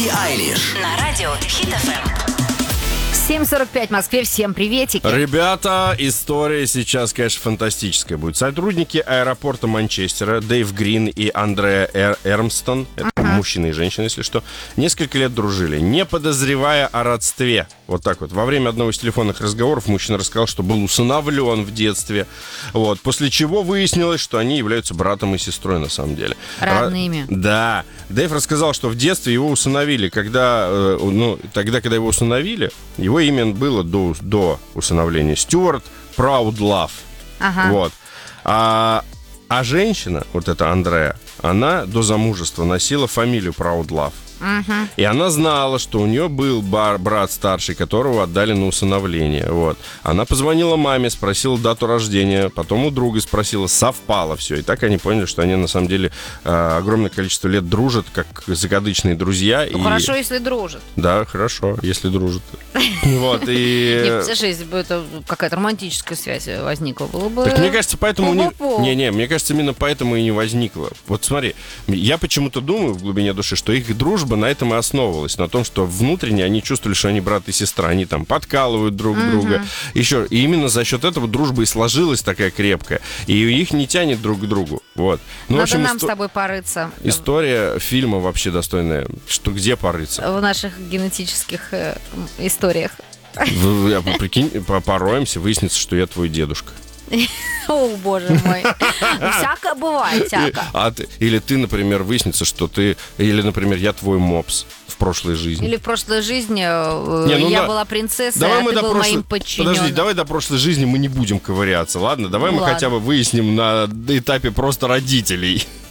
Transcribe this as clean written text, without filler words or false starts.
Билли Айлиш На радио Хит ФМ. 7:45 в Москве. Всем приветики. Ребята, история сейчас, конечно, фантастическая будет. Сотрудники аэропорта Манчестера Дэйв Грин и Андреа Эрмстон, это мужчина и женщина, если что, несколько лет дружили, не подозревая о родстве. Вот так вот. Во время одного из телефонных разговоров мужчина рассказал, что был усыновлен в детстве. Вот. После чего выяснилось, что они являются братом и сестрой на самом деле. Родными. Да. Дэйв рассказал, что в детстве его усыновили, когда когда его усыновили, его имя было до усыновления Стюарт Праудлав. Ага. Вот. А женщина, вот эта Андреа, она до замужества носила фамилию Праудлав. И она знала, что у нее был брат старший, которого отдали на усыновление. Вот. Она позвонила маме, спросила дату рождения, потом у друга спросила, совпало все. И так они поняли, что они на самом деле огромное количество лет дружат, как закадычные друзья. Ну, хорошо, если дружат. Да, хорошо, если дружат. Вот, и... Слушай, если бы это какая-то романтическая связь возникла, было бы... Так мне кажется, поэтому... Пу-пу-пу. мне кажется, именно поэтому и не возникло. Вот смотри, я почему-то думаю в глубине души, что их дружба на этом и основывалась. На том, что внутренне они чувствовали, что они брат и сестра. Они там подкалывают друг друга. Еще. И именно за счет этого дружба и сложилась такая крепкая. И их не тянет друг к другу. Вот. Ну, Надо в общем, нам с тобой порыться. история фильма вообще достойная. Что где порыться? В наших генетических историях. Прикинь, пороемся, выяснится, что я твой дедушка. О, боже мой. Всякое бывает, всякое. Или ты, например, выяснится, что ты... Или, например, я твой мопс в прошлой жизни. Или в прошлой жизни я была принцессой, а ты был моим подчиненным. Подожди, давай до прошлой жизни мы не будем ковыряться, ладно? Давай мы хотя бы выясним на этапе просто родителей.